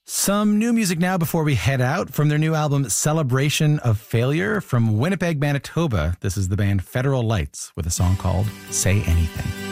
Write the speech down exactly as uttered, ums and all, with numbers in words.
Some new music now before we head out from their new album Celebration of Failure from Winnipeg, Manitoba. This is the band Federal Lights with a song called Say Anything.